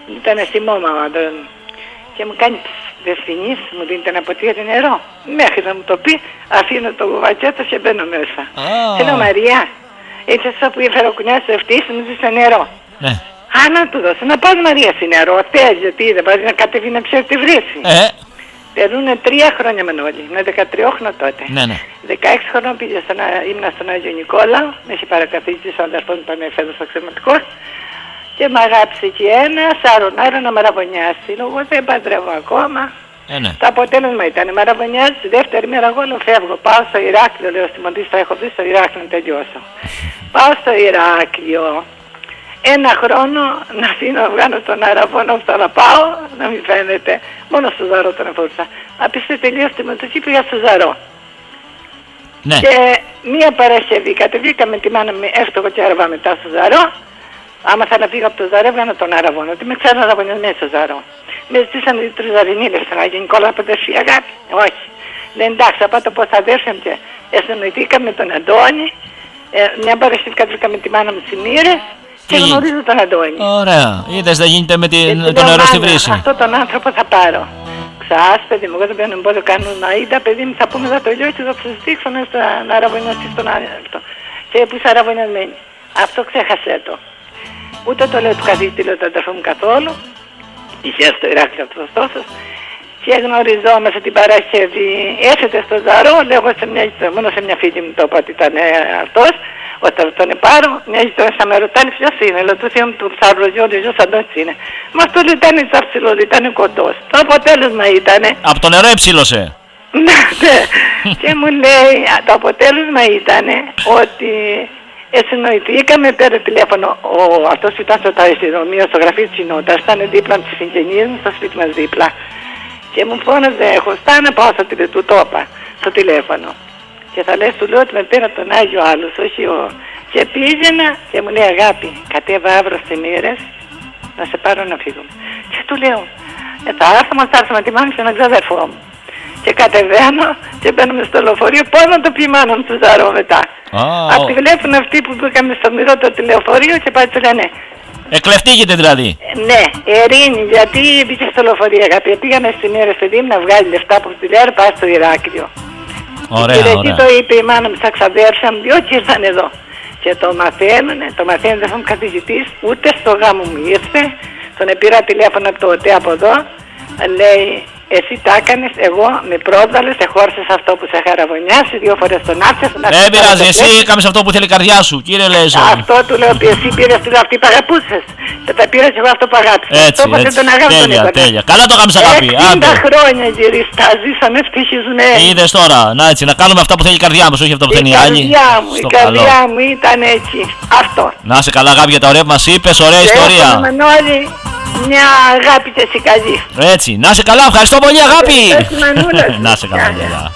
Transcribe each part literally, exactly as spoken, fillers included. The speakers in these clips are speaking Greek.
Ήταν στη μόμα και μου κάνει δεσποινής, μου δίνει ένα ποτήρι νερό. Μέχρι να μου το πει, αφήνω το βουβατσέτο και μπαίνω μέσα. Oh. Και λέω, Μαρία, έτσι αυτό που έφερα ο κουνιάς του ευτής, μου ζήσε νερό. Ναι. Α, να του δώσω, να πας Μαρία στη νερό, θες, γιατί δεν πας να κατεβεί να ξέρει τι βρύση. Ε. Περνούνε τρία χρόνια με όλοι, με δεκατριόχρονο τότε. Ναι, ναι. δεκαέξι χρονών πήγε στον, ήμουν στον Άγιο Νικόλα, με έχει παρακαθίσει ο αδερφός μου πανεφέδο στο αξιωματικό και μ' αγάπησε και ένα σαρονάρο να μαραβωνιάσει. Εγώ δεν παντρεύω ακόμα. Ε, ναι. Το αποτέλεσμα ήταν μαραβωνιάζει, τη δεύτερη μέρα εγώ λέω φεύγω, πάω στο Ηράκλειο, λέω στη Μοντίστα, έχω δει στο Ηράκλειο να τελειώσω. Πάω στο Ηράκλειο. Ένα χρόνο να αφήνω να βγάλω τον αραβόνο που θα πάω, να μην φαίνεται. Μόνο στο Ζαρό τον εφόρησα. Απίστε τελείω στη μετοχή πήγα στο Ζαρό. Ναι. Και μία Παρασκευή κατεβήκαμε τη μάνα μου, έφτωγω και άραβα μετά στο Ζαρό. Άμα θα να φύγω από το Ζαρό, έβγανα τον αραβόνο. Ότι με ξέρουν αραβωνιασμένοι στο Ζαρό. Με ζητήσαν οι τρεις ζαρινίλες στον Άγιο Νικόλα από αδερφή αγάπη. Όχι. Δεν εντάξει, θα πάω το πώς αδέρφια και αισθανοηθήκαμε τον Αντώνη. Ε, μια Παρασκευή κατεβήκαμε τη μάνα μου στις Μοίρες. Και γνωρίζω τον Αντώνη. Ωραία. Είδες δεν γίνεται με την, το νερό στη βρύση. Αυτό τον άνθρωπο θα πάρω. Ξάς, παιδί μου, εγώ δεν παίρνω εμπόδιο, κάνω να είδα, παιδί μου, θα πούμε εδώ το λιό και θα σας δείξω να αραβωνιαστεί στον άλλο. Και που είσαι αραβωνιασμένη. Αυτό ξέχασέ το. Ούτε το λέω του καθίστη, λέω του αδερφού μου καθόλου. Είχε στο Ηράκλειο αυτός τόσο. Και γνωριζόμαστε την Παρασκευή. Έρχεται στο Ζαρό, λέω σε μια, μόνο σε μια φίλη μου το είπα ότι ήταν αυτός. Όταν τον πάρω, μια γειτόνισσα με ρωτάει ποιος είναι. Λέω του θείου μου του ψαρροζιώδη, ποιος Αντώνης είναι. Μα αυτό ήταν τσαψιλός, ήταν κοντός. Το αποτέλεσμα ήταν. Από το νερό εψήλωσε. Ναι, ναι. Και μου λέει, το αποτέλεσμα ήταν ότι συνοηθήκαμε, πέρα τηλέφωνο. Ο, αυτός που ήταν στο ταχυδρομείο, στο γραφείο της κοινότητας, ήταν δίπλα από τις συγγενείς μου, στο σπίτι μας δίπλα. Και μου φώναζε, χωστά να πάω στο τηλέφωνο, του το είπα, στο τηλέφωνο. Και θα λες, του λέω ότι με πήρα τον Άγιο άλλος, όχι ο... Και πήγαινα και μου λέει, αγάπη, κατέβα αύριο στις Μοίρες, να σε πάρω να φύγουμε. Και του λέω, ε, θα έρθω, μας θα έρθω με τη μάνα και έναν ξαδερφό μου. Και κατεβαίνω και μπαίνουμε στο λεωφορείο, πώς να το πει η μάνα μου του Ζαρό μετά. Oh. Απ' τη βλέπουν αυτοί που μπήκαμε στο μυρό το τηλεοφορείο και πάει του λένε. Εκλεφτήκετε δηλαδή. Ναι, Ερήνη, γιατί μπήκε στο λεωφορείο, αγάπη. Πήγαμε στις Μοίρες, παιδί μου, να βγάλει λεφτά από τη Λέρα, πάει στο Ηράκλειο. Ωραία, και ωραία. εκεί το είπε η μάνα μου στα ξαδέρφια μου, διότι ήρθαν εδώ. Και το μαθαίνουνε, το μαθαίνουν δεν θα μου καθηγητής, ούτε στο γάμο μου ήρθε. Τον πήρα τηλέφωνο από το ΟΤΕ από εδώ, λέει, εσύ τα έκανες, εγώ με πρόδαλες, σε χώρισες αυτό που σε χαραβωνιάσει, δύο φορές τον άφησες. Δεν πειράζει, εσύ έκαμες αυτό που θέλει η καρδιά σου, κύριε Λέζο. Αυτό του λέω ότι εσύ πήρες του αυτή που αγαπούσες. Και τα πήρες εγώ αυτό που αγάπησες. Έτσι, αυτό έτσι, τον αγάπη, τέλεια, τον τέλεια. Καλά το έκαμες αγάπη, εξήντα άντε. χρόνια γυριστά, ζήσαμε ευτυχισμένοι. Είδες τώρα, να έτσι, να κάνουμε αυτά που θέλει η καρδιά μας, όχι αυτό που θέλει η άλλη. Η καρδιά μου, η καρδιά μου ήταν έτσι, αυτό. Να είσαι καλά αγάπη για τα ωραία που μας είπες, ωραία ιστορία. Έχουμε όλοι μια αγάπη και εσύ καλή. Έτσι, να είσαι καλά, ευχαριστώ πολύ αγάπη. Να είσαι καλά, Γεια. γεια.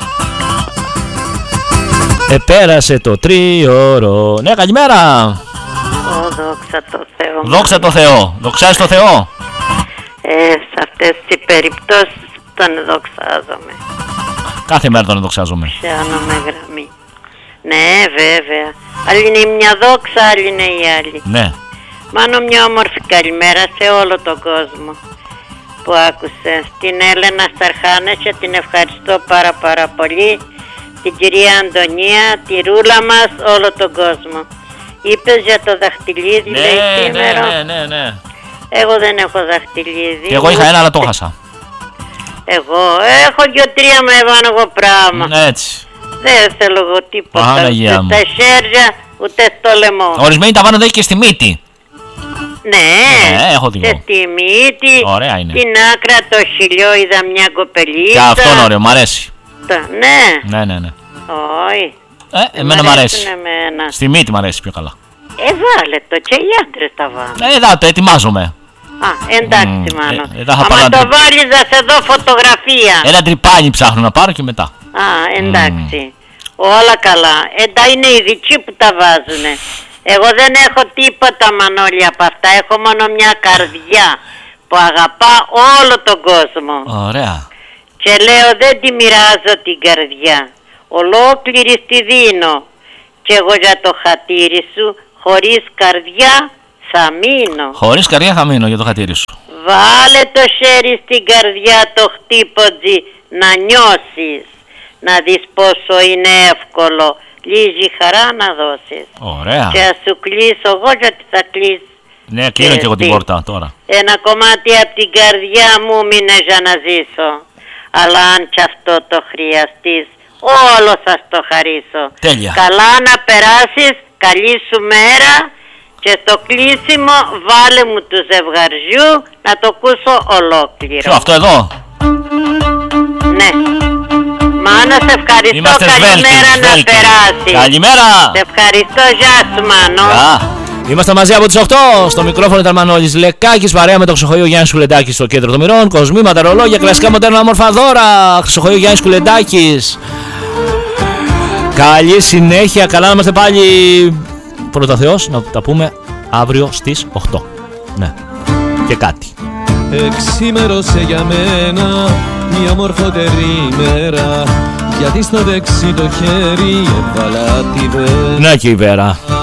Επέρασε το τρίωρο. Ναι, καλημέρα. Ω, δόξα τω Θεώ. Δόξα τω Θεώ. Δοξάζεις το Θεό. Ε, σε αυτές τις περιπτώσεις τον δοξάζομαι. Κάθε μέρα τον δοξάζομαι. Πιάνομαι γραμμή. Ναι, βέβαια. Άλλη είναι η μια δόξα, άλλη είναι η άλλη. Ναι. Μάνο, μια όμορφη καλημέρα σε όλο τον κόσμο που άκουσες. Την Έλενα Σταρχάνες και την ευχαριστώ πάρα πάρα πολύ. Την κυρία Αντωνία, τη Ρούλα μας, όλο τον κόσμο. Είπες για το δαχτυλίδι, Ναι, λέει ναι, σήμερα. ναι, ναι, ναι. Εγώ δεν έχω δαχτυλίδι. Και εγώ είχα ένα, αλλά το χάσα. Εγώ έχω δυο-τρία με έβανα εγώ πράγμα. Έτσι. Δεν θέλω εγώ τίποτα. Παναγία Ούτε μου. στα χέρια, ούτε στο λαιμό. Ορισμένοι τα βάνονται και στη μύτη. Ναι, Ναι, έχω δει και εγώ. στη μύτη, Ωραία είναι. την άκρα, το χιλιό, είδα μια κοπελίτσα. Και αυτό είναι ωραίο, μ' αρέσει. Το- Ναι, Ναι, ναι, ναι. όχι. Ε, εμένα μ' αρέσει. Εμένα. Στη μύτη μ' αρέσει πιο καλά. Ε, βάλε το, και οι άντρες τα βάλουν. Ε, εδώ το ετοιμάζομαι. Α, εντάξει, Μμ, μάνο. ε, ε, θα είχα Άμα πάρει το ένα βάλεις θα σε δω φωτογραφία. Ένα τρυπάνι ψάχνω να πάρω και μετά. Α, εντάξει. Όλα καλά. Ε, τα είναι οι ειδικοί που τα βάζουνε. Εγώ δεν έχω τίποτα, Μανώλη, από αυτά. Έχω μόνο μια καρδιά που αγαπά όλο τον κόσμο. Ωραία. Και λέω δεν τη μοιράζω την καρδιά. Ολόκληρη στη δίνω. Και εγώ για το χατήρι σου, χωρίς καρδιά θα μείνω. Χωρίς καρδιά θα μείνω για το χατήρι σου. Βάλε το χέρι στην καρδιά το χτύποτζι να νιώσεις. Να δεις πόσο είναι εύκολο. Λίγη χαρά να δώσεις. Ωραία. Και ας σου κλείσω εγώ γιατί θα κλείσει. Ναι, κλείνω και εγώ την πόρτα τώρα. Ένα κομμάτι από την καρδιά μου μείνε για να ζήσω. Αλλά αν κι αυτό το χρειαστείς, όλο σας το χαρίσω. Τέλεια. Καλά να περάσεις, καλή σου μέρα. Και το κλείσιμο βάλε μου του ζευγαριού να το ακούσω ολόκληρο. Ποιο, αυτό εδώ? Ναι. Μάνο, σε ευχαριστώ. Είμαστε καλημέρα σβέλτοι, να σβέλτοι. περάσει. Καλημέρα. Σε ευχαριστώ, γεια σου Μάνο. Γεια. Είμαστε μαζί από τις οκτώ. Στο μικρόφωνο ήταν Μανώλης Λεκάκης, παρέα με το Χρυσοχοείο Γιάννης Κουλεντάκης στο κέντρο των Μυρών. Κοσμήματα, ρολόγια, κλασικά μοντέρνα όμορφα δώρα. Χρυσοχοείο Γιάννης Κουλεντάκης. Καλή συνέχεια. Καλά να είμαστε πάλι. Πρώτα Θεός, να τα πούμε αύριο στις οκτώ. Ναι. Και κάτι. Εξήμερωσε για μένα μια μορφωτερή μέρα, γιατί στο δεξί το χέρι έβαλα τη βέρα. Ναι, και η Βέρα.